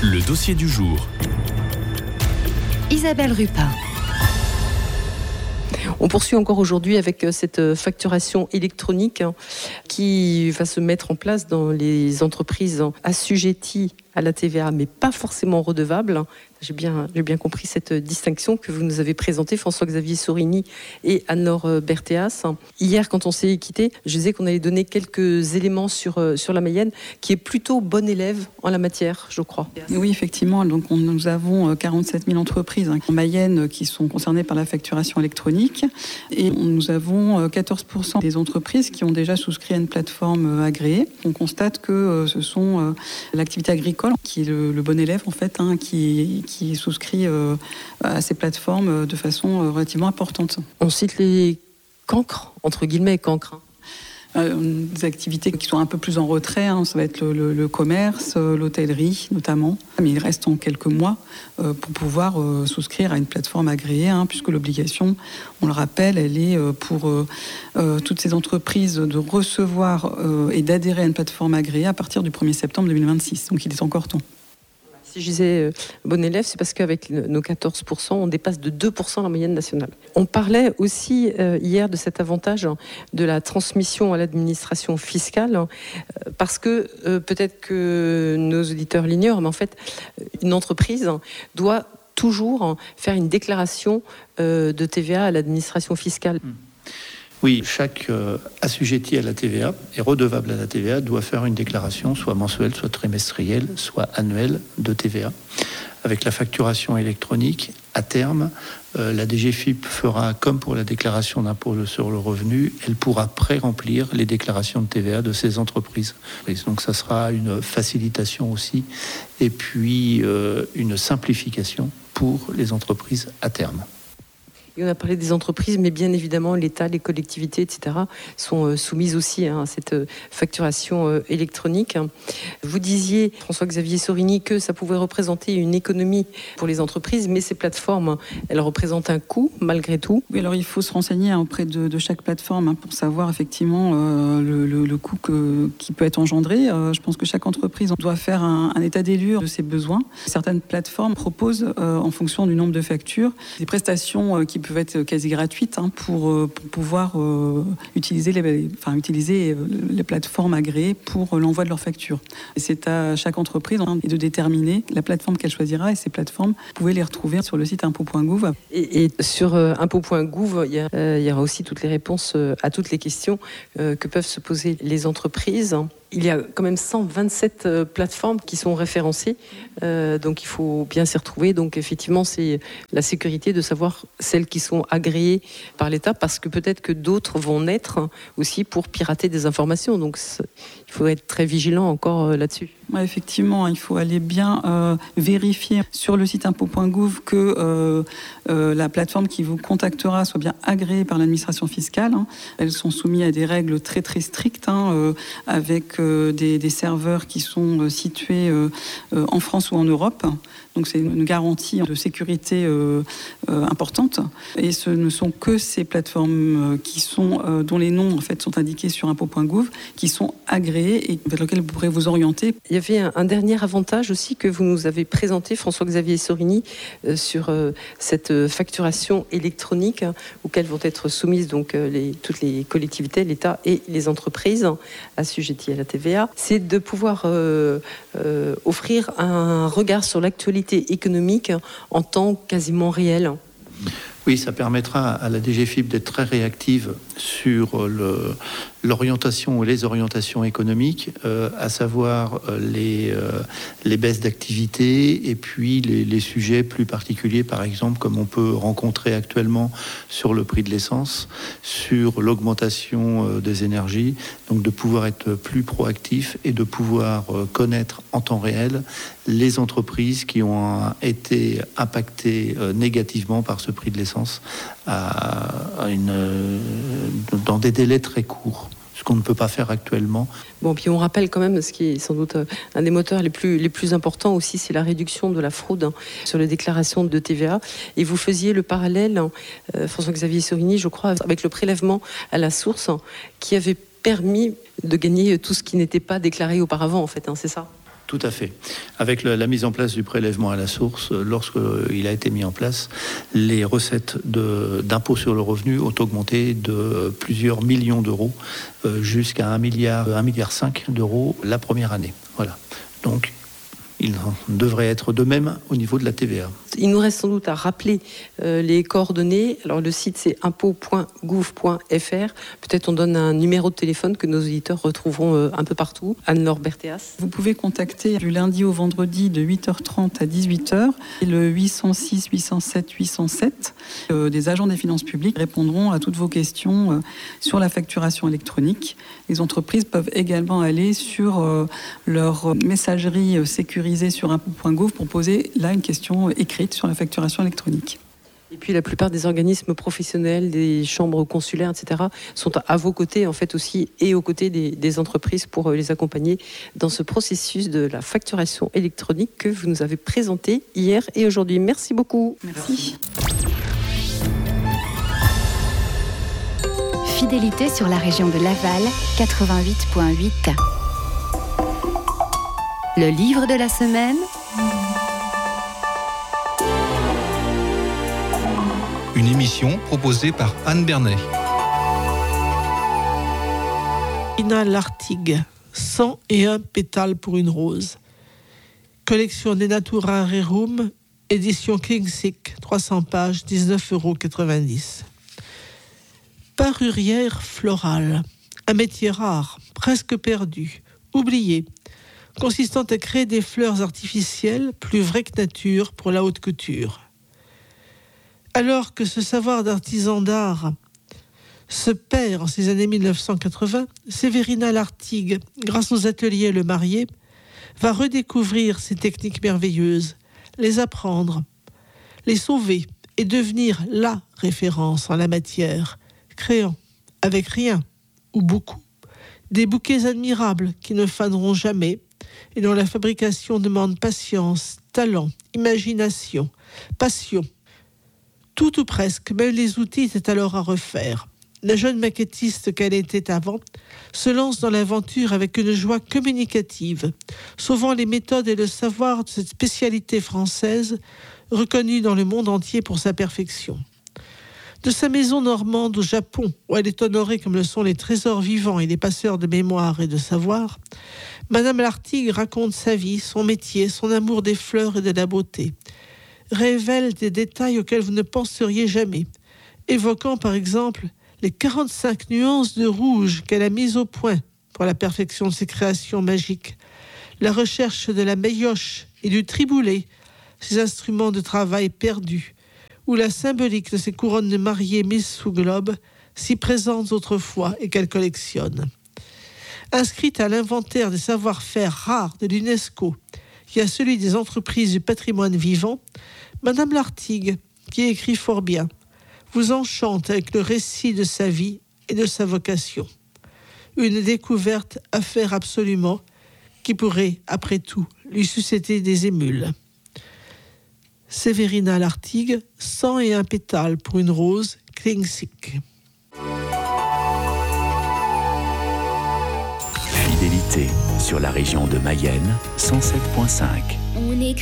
Le dossier du jour. Isabelle Rupin. On poursuit encore aujourd'hui avec cette facturation électronique qui va se mettre en place dans les entreprises assujetties à la TVA, mais pas forcément redevables. J'ai bien compris cette distinction que vous nous avez présentée, François-Xavier Sorini et Anne-Laure Berthéas. Hier, quand on s'est quitté, je disais qu'on allait donner quelques éléments sur la Mayenne, qui est plutôt bonne élève en la matière, je crois. Oui, effectivement. Donc, nous avons 47 000 entreprises en Mayenne qui sont concernées par la facturation électronique. Et nous avons 14% des entreprises qui ont déjà souscrit à une plateforme agréée. On constate que ce sont l'activité agricole qui est le bon élève, en fait, qui souscrit à ces plateformes de façon relativement importante. On cite les cancres, entre guillemets cancres. Des activités qui sont un peu plus en retrait, ça va être le commerce, l'hôtellerie notamment. Mais il reste en quelques mois pour pouvoir souscrire à une plateforme agréée, puisque l'obligation, on le rappelle, elle est pour toutes ces entreprises de recevoir et d'adhérer à une plateforme agréée à partir du 1er septembre 2026. Donc il est encore temps. Si je disais bon élève, c'est parce qu'avec nos 14%, on dépasse de 2% la moyenne nationale. On parlait aussi hier de cet avantage de la transmission à l'administration fiscale, parce que peut-être que nos auditeurs l'ignorent, mais en fait, une entreprise doit toujours faire une déclaration de TVA à l'administration fiscale. Oui, chaque assujetti à la TVA et redevable à la TVA doit faire une déclaration, soit mensuelle, soit trimestrielle, soit annuelle de TVA. Avec la facturation électronique, à terme, la DGFiP fera comme pour la déclaration d'impôt sur le revenu, elle pourra pré-remplir les déclarations de TVA de ces entreprises. Donc ça sera une facilitation aussi, et puis une simplification pour les entreprises à terme. Et on a parlé des entreprises, mais bien évidemment, l'État, les collectivités, etc., sont soumises aussi à cette facturation électronique. Vous disiez, François-Xavier Sorini, que ça pouvait représenter une économie pour les entreprises, mais ces plateformes, elles représentent un coût, malgré tout. Oui, alors il faut se renseigner auprès de chaque plateforme pour savoir effectivement le coût qui peut être engendré. Je pense que chaque entreprise doit faire un état des lieux de ses besoins. Certaines plateformes proposent, en fonction du nombre de factures, des prestations qui peuvent être quasi gratuites pour pouvoir utiliser les plateformes agréées pour l'envoi de leurs factures. Et c'est à chaque entreprise de déterminer la plateforme qu'elle choisira, et ces plateformes, vous pouvez les retrouver sur le site impôt.gouv. Et sur impôt.gouv, il y aura aussi toutes les réponses à toutes les questions que peuvent se poser les entreprises. Il y a quand même 127 plateformes qui sont référencées, donc il faut bien s'y retrouver. Donc effectivement, c'est la sécurité de savoir celles qui sont agréées par l'État, parce que peut-être que d'autres vont naître aussi pour pirater des informations. Donc il faut être très vigilant encore là-dessus. Ouais, effectivement, il faut aller bien vérifier sur le site impôt.gouv que la plateforme qui vous contactera soit bien agréée par l'administration fiscale. Elles sont soumises à des règles très très strictes, avec des serveurs qui sont situés en France ou en Europe. Donc c'est une garantie de sécurité importante. Et ce ne sont que ces plateformes dont les noms en fait sont indiqués sur impôt.gouv, qui sont agréées et vers lesquelles vous pourrez vous orienter. Il y avait un dernier avantage aussi que vous nous avez présenté, François-Xavier Sorini, sur cette facturation électronique auxquelles vont être soumises donc toutes les collectivités, l'État et les entreprises assujetties à la TVA. C'est de pouvoir offrir un regard sur l'actualité économique en temps quasiment réel. Oui, ça permettra à la DGFiP d'être très réactive sur l'orientation ou les orientations économiques, à savoir les baisses d'activité et puis les sujets plus particuliers, par exemple, comme on peut rencontrer actuellement sur le prix de l'essence, sur l'augmentation des énergies, donc de pouvoir être plus proactif et de pouvoir connaître en temps réel les entreprises qui ont été impactées négativement par ce prix de l'essence dans des délais très courts, ce qu'on ne peut pas faire actuellement. Bon, puis on rappelle quand même, ce qui est sans doute un des moteurs les plus importants aussi, c'est la réduction de la fraude sur les déclarations de TVA. Et vous faisiez le parallèle, François-Xavier Sorini, je crois, avec le prélèvement à la source, qui avait permis de gagner tout ce qui n'était pas déclaré auparavant, en fait, c'est ça ? Tout à fait. Avec la mise en place du prélèvement à la source, lorsqu'il a été mis en place, les recettes d'impôt sur le revenu ont augmenté de plusieurs millions d'euros jusqu'à 1,5 milliard d'euros la première année. Voilà. Donc, il devrait être de même au niveau de la TVA. Il nous reste sans doute à rappeler les coordonnées. Alors le site c'est impôt.gouv.fr. Peut-être on donne un numéro de téléphone que nos auditeurs retrouveront un peu partout. Anne-Laure Berthéas. Vous pouvez contacter du lundi au vendredi de 8h30 à 18h le 806 807 807. Des agents des finances publiques répondront à toutes vos questions sur la facturation électronique. Les entreprises peuvent également aller sur leur messagerie sécurisée sur impôt.gouv pour poser là une question écrite sur la facturation électronique. Et puis la plupart des organismes professionnels, des chambres consulaires, etc. sont à vos côtés en fait aussi et aux côtés des entreprises pour les accompagner dans ce processus de la facturation électronique que vous nous avez présenté hier et aujourd'hui. Merci beaucoup. Merci. Fidélité sur la région de Laval, 88.8. Le livre de la semaine. Une émission proposée par Anne Bernet. Verina Lartigue, 101 pétales pour une rose. Collection De Natura Rerum, édition Klingsik, 300 pages, 19,90 €. Parurière florale, un métier rare, presque perdu, oublié, consistant à créer des fleurs artificielles plus vraies que nature pour la haute couture. Alors que ce savoir d'artisan d'art se perd en ces années 1980, Séverina Lartigue, grâce aux ateliers Le Marié, va redécouvrir ces techniques merveilleuses, les apprendre, les sauver et devenir la référence en la matière, créant, avec rien ou beaucoup, des bouquets admirables qui ne faneront jamais et dont la fabrication demande patience, talent, imagination, passion. Tout ou presque, même les outils étaient alors à refaire. La jeune maquettiste qu'elle était avant se lance dans l'aventure avec une joie communicative, sauvant les méthodes et le savoir de cette spécialité française reconnue dans le monde entier pour sa perfection. De sa maison normande au Japon, où elle est honorée comme le sont les trésors vivants et les passeurs de mémoire et de savoir, Madame Lartigue raconte sa vie, son métier, son amour des fleurs et de la beauté, révèle des détails auxquels vous ne penseriez jamais, évoquant par exemple les 45 nuances de rouge qu'elle a mises au point pour la perfection de ses créations magiques, la recherche de la meilloche et du triboulet, ses instruments de travail perdus, ou la symbolique de ces couronnes de mariée mises sous globe, si présentes autrefois et qu'elle collectionne. Inscrite à l'inventaire des savoir-faire rares de l'UNESCO et à celui des entreprises du patrimoine vivant, Madame Lartigue, qui écrit fort bien, vous enchante avec le récit de sa vie et de sa vocation. Une découverte à faire absolument, qui pourrait, après tout, lui susciter des émules. Séverina Lartigue, 101 pétales pour une rose, Klingsik. Fidélité sur la région de Mayenne, 107.5. On écrit